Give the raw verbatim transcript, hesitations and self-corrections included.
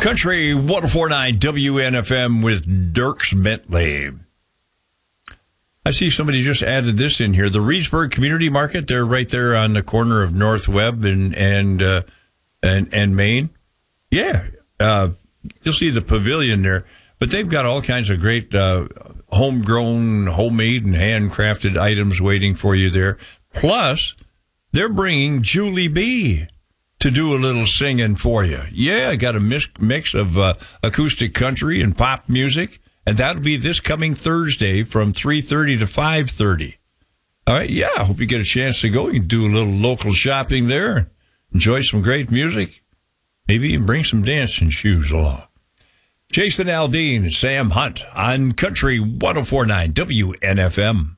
Country one oh four point nine W N F M with Dierks Bentley. I see somebody just added this in here. The Reedsburg Community Market, they're right there on the corner of North Webb and and uh, and, and Main. Yeah, uh, you'll see the pavilion there. But they've got all kinds of great uh, homegrown, homemade, and handcrafted items waiting for you there. Plus, they're bringing Julie B to do a little singing for you. Yeah, I got a mix, mix of uh, acoustic country and pop music, and that'll be this coming Thursday from three thirty to five thirty. All right, yeah, I hope you get a chance to go. You can do a little local shopping there, enjoy some great music, maybe even bring some dancing shoes along. Jason Aldean and Sam Hunt on Country one oh four point nine W N F M.